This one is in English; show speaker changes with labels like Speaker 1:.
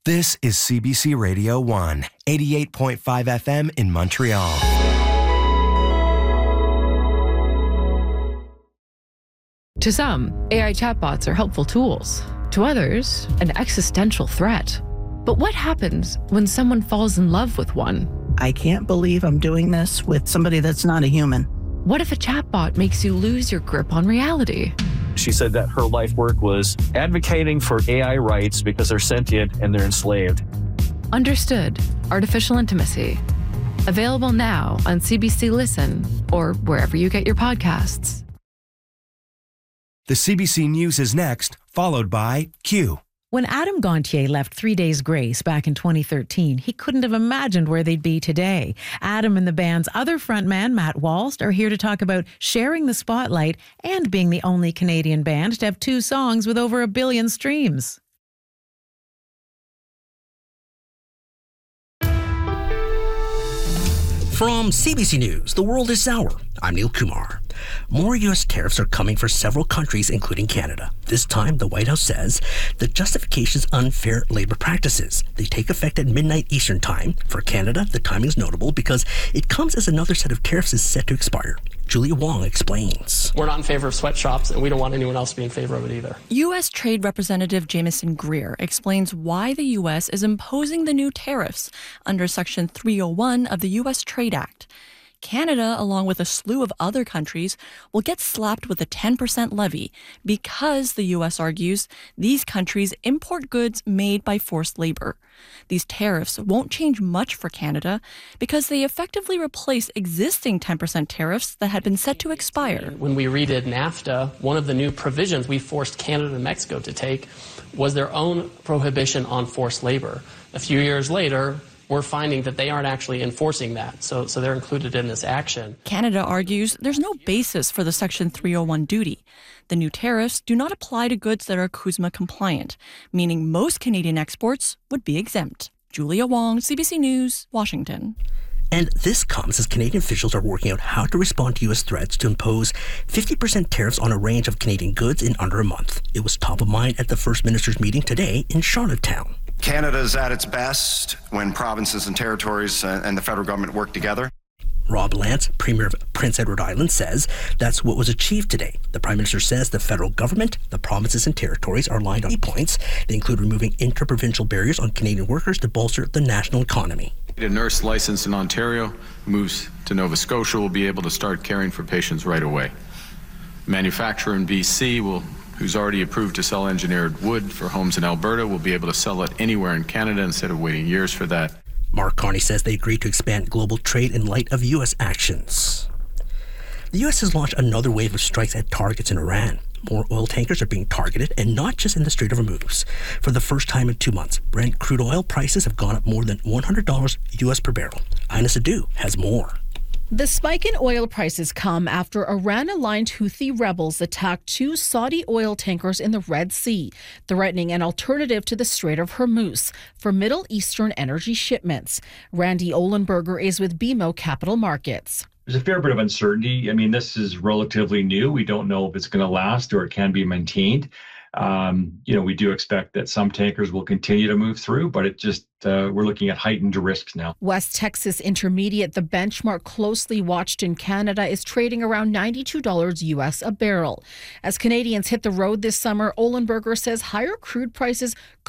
Speaker 1: This is CBC Radio 1, 88.5 FM in Montreal.
Speaker 2: To some, AI chatbots are helpful tools. To others, an existential threat. But what happens when someone falls in love with one?
Speaker 3: I can't believe I'm doing this with somebody that's not a human.
Speaker 2: What if a chatbot makes you lose your grip on reality?
Speaker 4: She said that her life work was advocating for AI rights because they're sentient and they're enslaved.
Speaker 2: Understood. Artificial Intimacy. Available now on CBC Listen or wherever you get your podcasts.
Speaker 1: The CBC News is next, followed by Q.
Speaker 5: When Adam Gontier left 3 Days Grace back in 2013, he couldn't have imagined where they'd be today. Adam and the band's other frontman, Matt Walst, are here to talk about sharing the spotlight and being the only Canadian band to have 2 songs with over 1 billion streams.
Speaker 6: From CBC News, the world is sour. I'm Neil Kumar. More U.S. tariffs are coming for several countries, including Canada. This time, the White House says the justification is unfair labor practices. They take effect at midnight Eastern Time. For Canada, the timing is notable because it comes as another set of tariffs is set to expire. Julia Wong explains.
Speaker 7: We're not in favor of sweatshops, and we don't want anyone else to be in favor of it either.
Speaker 8: U.S. Trade Representative Jamieson Greer explains why the U.S. is imposing the new tariffs under Section 301 of the U.S. Trade Act. Canada, along with a slew of other countries, will get slapped with a 10% levy because, the U.S. argues, these countries import goods made by forced labor. These tariffs won't change much for Canada because they effectively replace existing 10% tariffs that had been set to expire.
Speaker 7: When we redid NAFTA, one of the new provisions we forced Canada and Mexico to take was their own prohibition on forced labor. A few years later, we're finding that they aren't actually enforcing that, so they're included in this action.
Speaker 8: Canada argues there's no basis for the Section 301 duty. The new tariffs do not apply to goods that are CUSMA compliant, meaning most Canadian exports would be exempt. Julia Wong, CBC News, Washington.
Speaker 6: And this comes as Canadian officials are working out how to respond to U.S. threats to impose 50% tariffs on a range of Canadian goods in under a month. It was top of mind at the First Minister's meeting today in Charlottetown.
Speaker 9: Canada's at its best when provinces and territories and the federal government work together.
Speaker 6: Rob Lance, Premier of Prince Edward Island, says that's what was achieved today. The Prime Minister says the federal government, the provinces and territories are aligned on key points. They include removing interprovincial barriers on Canadian workers to bolster the national economy.
Speaker 10: A nurse licensed in Ontario moves to Nova Scotia will be able to start caring for patients right away. Manufacturer in BC who's already approved to sell engineered wood for homes in Alberta will be able to sell it anywhere in Canada instead of waiting years for that.
Speaker 6: Mark Carney says they agreed to expand global trade in light of U.S. actions. The U.S. has launched another wave of strikes at targets in Iran. More oil tankers are being targeted, and not just in the Strait of Hormuz. For the first time in 2 months, Brent crude oil prices have gone up more than $100 U.S. per barrel. Ina Sadhu has more.
Speaker 11: The spike in oil prices come after Iran-aligned Houthi rebels attacked 2 Saudi oil tankers in the Red Sea, threatening an alternative to the Strait of Hormuz for Middle Eastern energy shipments. Randy Ohlenberger is with BMO Capital Markets.
Speaker 12: There's a fair bit of uncertainty. I mean, this is relatively new. We don't know if it's going to last or it can be maintained. We do expect that some tankers will continue to move through, but we're looking at heightened risks now.
Speaker 11: West Texas Intermediate, the benchmark closely watched in Canada, is trading around $92 US a barrel. As Canadians hit the road this summer, Ohlenberger says higher crude prices